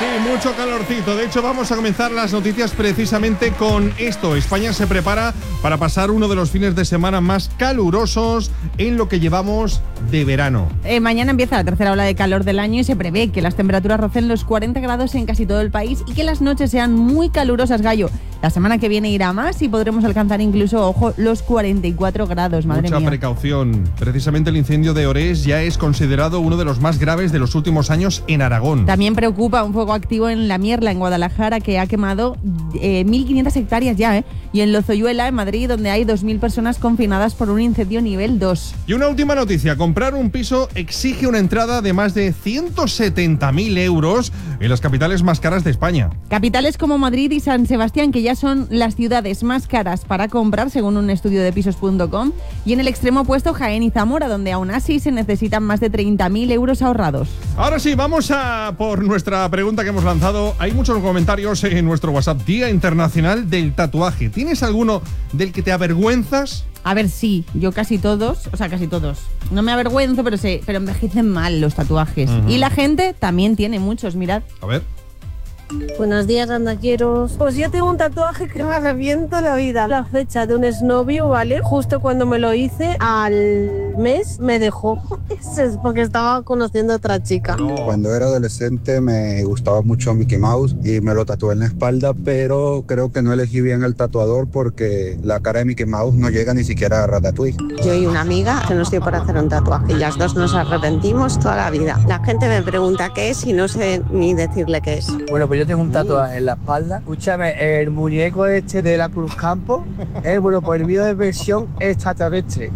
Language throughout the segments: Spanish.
Sí, mucho calorcito. De hecho, vamos a comenzar las noticias precisamente con esto. España se prepara para pasar uno de los fines de semana más calurosos en lo que llevamos de verano. Mañana empieza la tercera ola de calor del año y se prevé que las temperaturas rocen los 40 grados en casi todo el país y que las noches sean muy calurosas, Gallo. La semana que viene irá más y podremos alcanzar incluso, ojo, los 44 grados, madre mía. Mucha precaución. Precisamente el incendio de Orés ya es considerado uno de los más graves de los últimos años en Aragón. También preocupa un fuego activo en La Mierla, en Guadalajara, que ha quemado 1.500 hectáreas ya, y en Lozoyuela, en Madrid, donde hay 2.000 personas confinadas por un incendio nivel 2. Y una última noticia. Comprar un piso exige una entrada de más de 170.000 euros en las capitales más caras de España. Capitales como Madrid y San Sebastián, que ya son las ciudades más caras para comprar, según un estudio de pisos.com, y en el extremo opuesto Jaén y Zamora, donde aún así se necesitan más de 30.000 euros ahorrados. Ahora sí, vamos a por nuestra pregunta que hemos lanzado. Hay muchos comentarios en nuestro WhatsApp. Día Internacional del Tatuaje. ¿Tienes alguno del que te avergüenzas? A ver, sí, yo casi todos. No me avergüenzo, pero envejecen mal los tatuajes. Y la gente también tiene muchos, mirad. A ver. Buenos días, andaqueros. Pues yo tengo un tatuaje que me arrepiento la vida. La fecha de un exnovio, ¿vale? Justo cuando me lo hice, al mes me dejó. Eso es porque estaba conociendo a otra chica. Cuando era adolescente me gustaba mucho Mickey Mouse y me lo tatué en la espalda, pero creo que no elegí bien el tatuador porque la cara de Mickey Mouse no llega ni siquiera a Ratatouille. Yo y una amiga se nos dio por hacer un tatuaje y las dos nos arrepentimos toda la vida. La gente me pregunta qué es y no sé ni decirle qué es. Bueno, pues yo tengo un tatuaje en la espalda. Escúchame, el muñeco este de la Cruz Campo pues el vídeo de versión extraterrestre.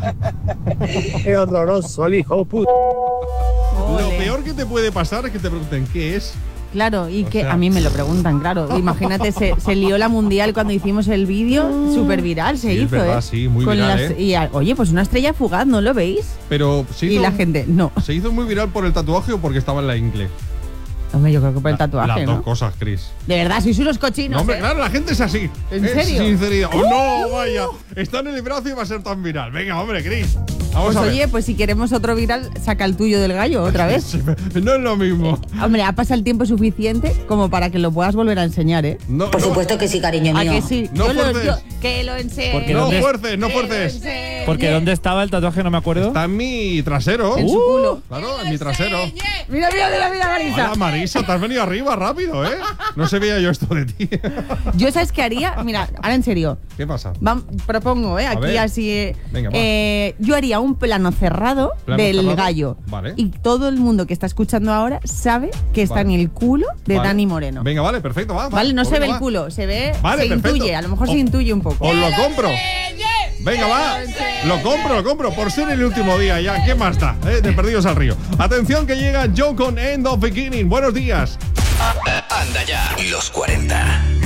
Es horroroso, el hijo puta. Lo peor que te puede pasar es que te pregunten qué es. Claro, y que a mí me lo preguntan, claro. Imagínate, se lió la mundial cuando hicimos el vídeo, súper viral se hizo, es verdad, sí, muy viral, oye, pues una estrella fugaz, ¿no lo veis? Pero y la gente, no. ¿Se hizo muy viral por el tatuaje o porque estaba en la ingle? Hombre, yo creo que por el tatuaje, Las dos ¿no? cosas, Chris. De verdad, sois unos cochinos. No, hombre, claro, la gente es así. ¿En es serio? Sinceridad. ¡Oh, no! Vaya. Está en el brazo y va a ser tan viral. Venga, hombre, Chris. Vamos a ver. Oye, pues si queremos otro viral, saca el tuyo del Gallo otra vez. Sí, no es lo mismo. Hombre, ha pasado el tiempo suficiente como para que lo puedas volver a enseñar, ¿eh? No, por supuesto que sí, cariño mío. ¿A que sí? No fuerces. Que lo enseñe. No fuerces, no fuerces. Porque ¿dónde estaba el tatuaje? No me acuerdo. Está en mi trasero. En su culo. Claro, en mi trasero. Mira, Marisa. Hola, Marisa, te has venido arriba rápido, ¿eh? No se veía yo esto de ti. Yo, ¿sabes qué haría? Mira, ahora en serio. ¿Qué pasa? Propongo, aquí ver. así. Venga, yo haría un plano cerrado del Gallo. Vale. Y todo el mundo que está escuchando ahora sabe que está en el culo de Dani Moreno. Venga, vale, perfecto, va. Vale, no Pues se ve venga, el culo, se ve, vale, se perfecto. intuye, a lo mejor se intuye un poco. Os lo compro. Venga, va. Lo compro. Por ser el último día ya. ¿Qué más da? De Perdidos al Río. Atención que llega Joe con End of Beginning. Buenos días. Anda ya. Los 40.